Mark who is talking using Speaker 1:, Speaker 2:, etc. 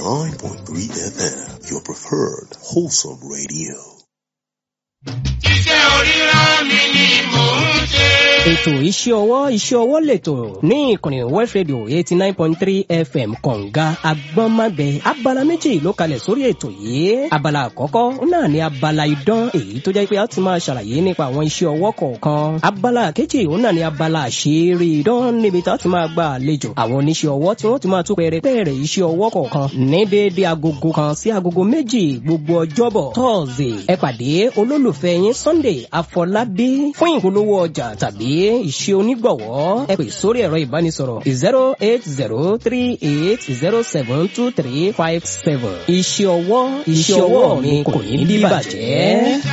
Speaker 1: 89.3 FM, your preferred wholesome radio.
Speaker 2: Iṣẹ́ oríran mi ni mò ń ṣe.
Speaker 3: Ètò iṣẹ́ ọwọ́ lètò ní ìkànnì West Radio 89.3 FM kọ̀ǹga agbọ́nmágbẹ abala méjì ló kalẹ̀ sórí ètò yìí. Abala àkọ́kọ́ náà ni abala idán èyí tó jẹ́ pé a ti máa ṣàlàyé nípa àwọn iṣẹ́ ọwọ́ kọ̀ọ̀kan. Abala kejì náà ni abala àṣírí idán níbi tá a ti máa gba àlejò àwọn oníṣẹ́ ọwọ́ tí wọ́n ti máa tún pẹ̀rẹ̀pẹ̀rẹ̀ iṣẹ́ ọwọ́ kọ̀ọ̀kan ní déédéé agogo kan sí agogo méjì gbogbo ọjọ́bọ̀ Thursday. Ẹ pàdé olólùfẹ́ yín Sunday Afọlábí fún ìpolówó ọjà tàbí iṣẹ́ onígbọ̀wọ́. Ẹ pè sórí ẹ̀rọ ìbánisọ̀rọ̀ 08038072357. Iṣẹ́ ọwọ́ mi kò ní bíbàjẹ́.